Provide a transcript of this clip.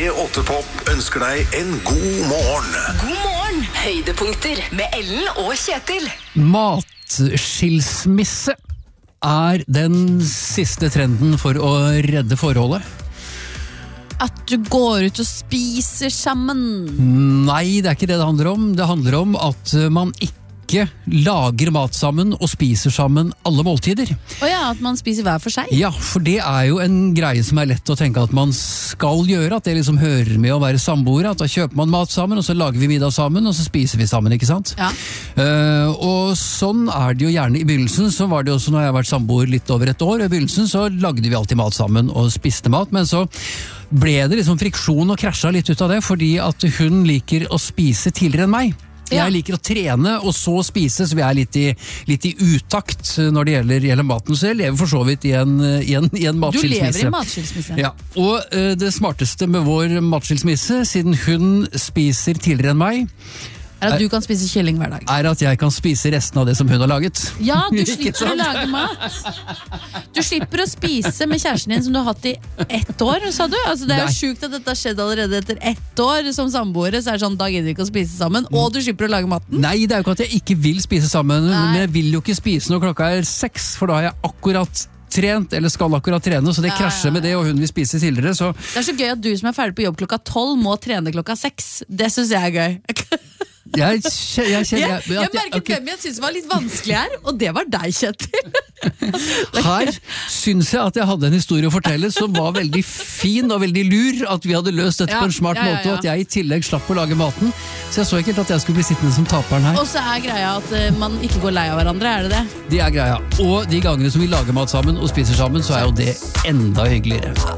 P8-pop ønsker deg en god morgen. God morgen! Høydepunkter med Ellen og Kjetil. Matskilsmisse er den siste trenden for å redde forholdet. At du går ut og spiser sammen. Nei, det er ikke det det handler om. Det handler om at man ikke lager mat sammen og spiser sammen alle måltider. At man spiser hver for seg. Ja, for det er jo en greie som er lett å tenke at man skal gjøre, at det liksom hører med å være samboere, at da kjøper man mat sammen, og så lager vi middag sammen, og så spiser vi sammen, ikke sant? Ja. Og sånn er det jo gjerne i begynnelsen. Så var det også når jeg har vært samboer litt over et år, og i begynnelsen så lagde vi alltid mat sammen og spiste mat, men så ble det liksom friksjon og krasja litt ut av det, fordi at hun liker å spise tidligere enn meg. Jeg liker å trene og så spise, så vi er litt i utakt når det gjelder maten. Så jeg lever for så vidt i en matskilsmisse. Du lever i matskilsmisse. Ja, og det smarteste med vår matskilsmisse, siden hun spiser tidligere enn meg, Er at du kan spise kylling hver dag. er at jeg kan spise resten av det som hun har laget. Ja, du slipper å lage mat. Du slipper å spise med kjæresten din som du har hatt i 1 år, sa du? Altså, det er jo sjukt at dette har skjedd allerede etter 1 år som samboere, så er det sånn, da gidder vi ikke å spise sammen, og du slipper å lage maten. Nei, det er jo ikke at jeg ikke vil spise sammen, men jeg vil jo ikke spise når klokka er 6, for da har jeg akkurat trent, eller skal akkurat trene, så det krasjer med det, og hun vil spise tidligere, så... Det er så gøy at du som er ferdig på jobb klokka 12 må trene klokka 6. Det synes jeg er gøy. Jeg merket hvem jeg synes var litt vanskelig her, og det var deg, Kjetil. Her synes jeg at jeg hadde en historie å fortelle som var veldig fin og veldig lur, at vi hadde løst dette på en smart måte, og at jeg i tillegg slapp å lage maten, så jeg så ikke helt at jeg skulle bli sittende som taperen her. Og så er greia at man ikke går lei av hverandre, er det det? Det er greia, og de gangene som vi lager mat sammen og spiser sammen, så er jo det enda hyggeligere.